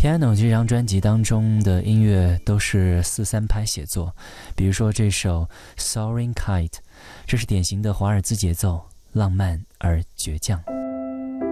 Piano 这张专辑当中的音乐都是4/3拍写作，比如说这首 Soaring Kite， 这是典型的华尔兹节奏，浪漫而倔强。